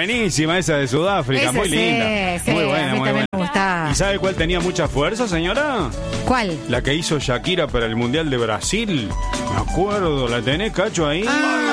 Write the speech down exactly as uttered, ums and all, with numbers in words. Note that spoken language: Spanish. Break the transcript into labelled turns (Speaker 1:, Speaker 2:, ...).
Speaker 1: buenísima esa de Sudáfrica,
Speaker 2: Esa
Speaker 1: muy
Speaker 2: sí,
Speaker 1: linda.
Speaker 2: sí,
Speaker 1: muy
Speaker 2: a
Speaker 1: buena,
Speaker 2: mí
Speaker 1: muy
Speaker 2: también
Speaker 1: buena.
Speaker 2: me gustaba.
Speaker 1: ¿Y sabe cuál tenía mucha fuerza, señora?
Speaker 2: ¿Cuál?
Speaker 1: La que hizo Shakira para el Mundial de Brasil. Me acuerdo, ¿la tenés, Cacho, ahí?
Speaker 2: Ah,